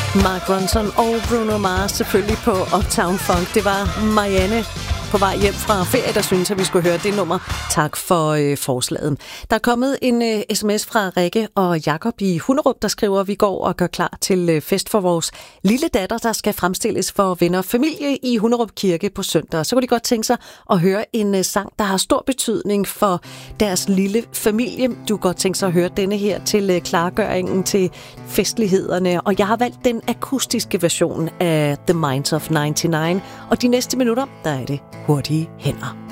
Mark Ronson og Bruno Mars selvfølgelig på Uptown Funk. Det var Marianne på vej hjem fra ferie, der synes, at vi skulle høre det nummer. Tak for forslaget. Der er kommet en sms fra Rikke og Jakob i Hunderup, der skriver, at vi går og gør klar til fest for vores lille datter, der skal fremstilles for venner og familie i Hunderup Kirke på søndag. Så kunne de godt tænke sig at høre en sang, der har stor betydning for deres lille familie. Du kan godt tænke sig at høre denne her til klargøringen til festlighederne. Og jeg har valgt den akustiske version af The Minds of 99. Og de næste minutter, der er det hurtige hænder.